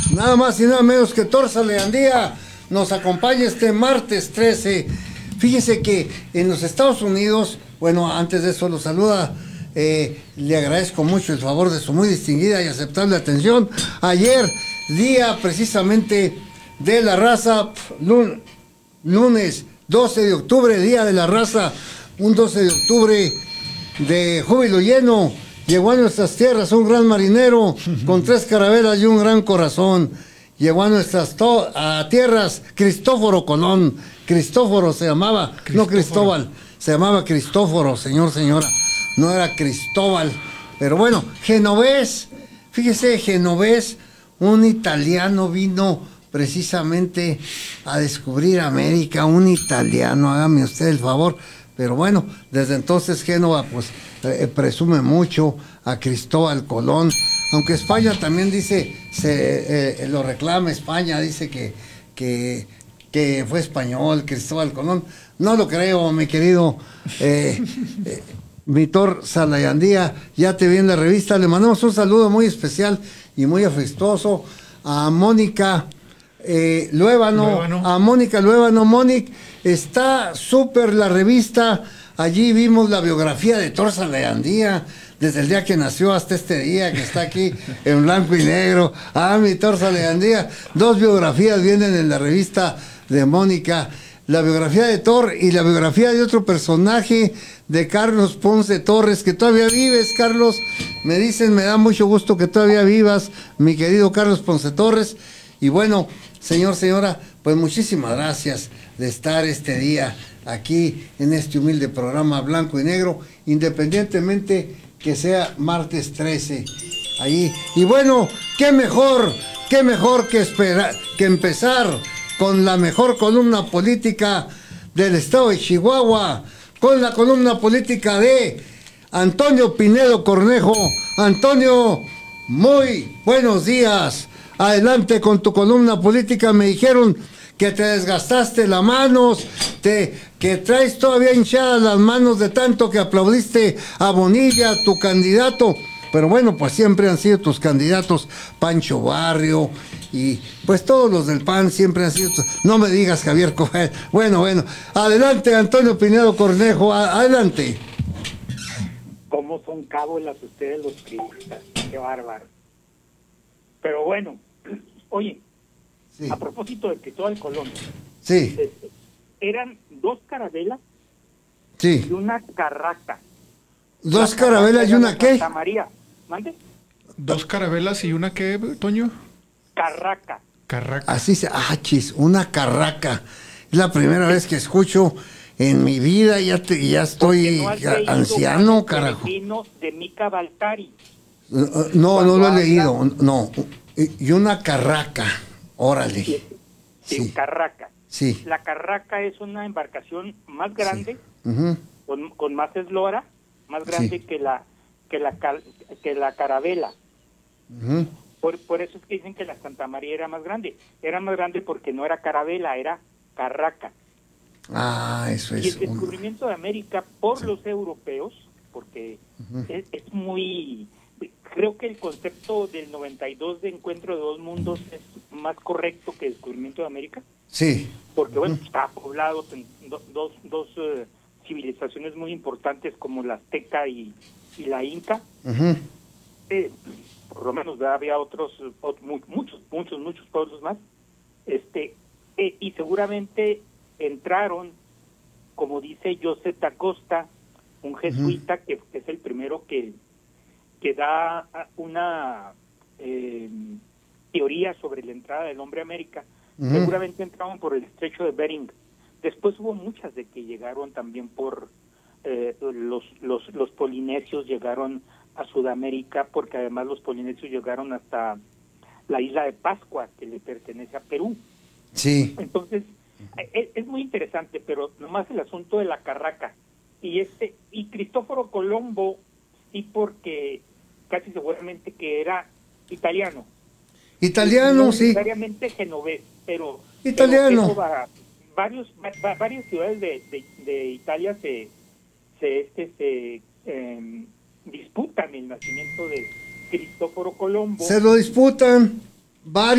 Nada más y nada menos que Torza Leandía nos acompaña este martes 13. Fíjese que en los Estados Unidos, bueno, antes de eso lo saluda, le agradezco mucho el favor de su muy distinguida y aceptable atención. Ayer, día precisamente de la raza, lunes 12 de octubre, día de la raza, un 12 de octubre de júbilo lleno. Llegó a nuestras tierras un gran marinero con 3 carabelas y un gran corazón. Llegó a nuestras tierras Cristóforo Colón. Cristóforo se llamaba, no Cristóbal, se llamaba Cristóforo, señora. No era Cristóbal. Pero bueno, Genovés, fíjese, Genovés, un italiano vino precisamente a descubrir América, un italiano, hágame usted el favor. Pero bueno, desde entonces Génova pues presume mucho a Cristóbal Colón, aunque España también dice, lo reclama España, dice que fue español Cristóbal Colón. No lo creo, mi querido Víctor Salayandía, ya te vi en la revista. Le mandamos un saludo muy especial y muy afectuoso a Mónica Luébano. A Mónica Luébano. Mónica, está súper la revista. Allí vimos la biografía de Torza Leandía, desde el día que nació hasta este día, que está aquí en blanco y negro. Mi Torza Leandía. 2 biografías vienen en la revista de Mónica. La biografía de Thor y la biografía de otro personaje, de Carlos Ponce Torres, que todavía vives, Carlos. Me dicen, me da mucho gusto que todavía vivas, mi querido Carlos Ponce Torres. Y bueno, señora, pues muchísimas gracias de estar este día aquí en este humilde programa blanco y negro, independientemente que sea martes 13. Ahí. Y bueno, qué mejor que empezar con la mejor columna política del estado de Chihuahua, con la columna política de Antonio Pinedo Cornejo. Antonio, muy buenos días. Adelante con tu columna política. Me dijeron que te desgastaste las manos, que traes todavía hinchadas las manos de tanto que aplaudiste a Bonilla, tu candidato. Pero bueno, pues siempre han sido tus candidatos Pancho Barrio y pues todos los del PAN siempre han sido no me digas Javier Coelho. Bueno, adelante Antonio Pinedo Cornejo, adelante. ¿Cómo son cábulas ustedes los priistas? Qué bárbaro. Pero bueno, oye, sí. A propósito de Cristóbal Colón, sí, eran 2 carabelas, sí, y una carraca. 2 carabelas y una qué? Santa María, ¿mande? 2 carabelas y una qué, Toño? Carraca. Así se, una carraca. Es la primera vez que escucho en mi vida, ya estoy anciano, carajo. Vino de Mica Baltari. No lo he leído, no. Y una carraca, órale. Sí, carraca. Sí. La carraca es una embarcación más grande, sí. Uh-huh. con más eslora, más grande, sí, que la carabela. Uh-huh. Por eso es que dicen que la Santa María era más grande. Era más grande porque no era carabela, era carraca. Eso es. Y el descubrimiento de América por los europeos, porque uh-huh, es muy... Creo que el concepto del 92 de encuentro de 2 mundos es más correcto que el descubrimiento de América. Sí. Porque bueno, está poblado en dos civilizaciones muy importantes como la azteca y la inca. Uh-huh. Por lo menos había muchos pueblos más. Y seguramente entraron, como dice José Acosta, un jesuita, uh-huh, que es el primero que da una teoría sobre la entrada del hombre a América. Uh-huh. Seguramente entraron por el estrecho de Bering. Después hubo muchas de que llegaron también por los polinesios llegaron a Sudamérica, porque además los polinesios llegaron hasta la isla de Pascua, que le pertenece a Perú. Sí. Entonces, es muy interesante, pero nomás el asunto de la carraca. Y Cristóforo Colombo, sí, porque casi seguramente que era italiano. Italiano, no sí. Necesariamente genovés, pero italiano. Varias ciudades de Italia se disputan el nacimiento de Cristóforo Colombo. Se lo disputan varios.